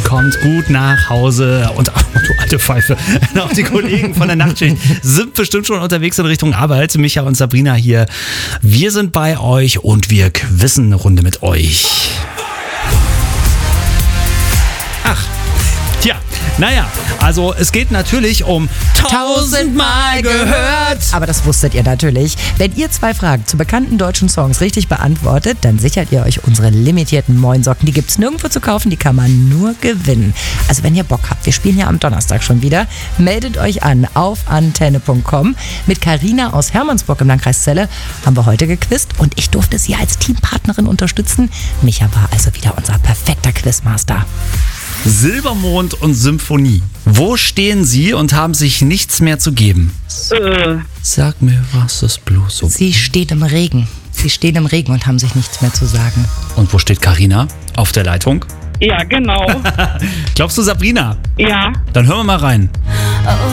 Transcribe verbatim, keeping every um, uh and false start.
kommt gut nach Hause. Und ach, du alte Pfeife. Auch die Kollegen von der Nachtschicht sind bestimmt schon unterwegs in Richtung Arbeit. Micha und Sabrina hier. Wir sind bei euch und wir quizzen eine Runde mit euch. Ach, tja, naja, also es geht natürlich um tausendmal gehört. Aber das wusstet ihr natürlich. Wenn ihr zwei Fragen zu bekannten deutschen Songs richtig beantwortet, dann sichert ihr euch unsere limitierten Moin-Socken. Die gibt's nirgendwo zu kaufen, die kann man nur gewinnen. Also wenn ihr Bock habt, wir spielen ja am Donnerstag schon wieder, meldet euch an auf antenne punkt com. Mit Carina aus Hermannsburg im Landkreis Celle haben wir heute gequizt und ich durfte sie als Teampartnerin unterstützen. Micha war also wieder unser perfekter Quizmaster. Silbermond und Symphonie. Wo stehen sie und haben sich nichts mehr zu geben? Äh. Sag mir, was ist bloß so. Sie steht im Regen. Sie stehen im Regen und haben sich nichts mehr zu sagen. Und wo steht Carina? Auf der Leitung? Ja, genau. Glaubst du, Sabrina? Ja. Dann hören wir mal rein.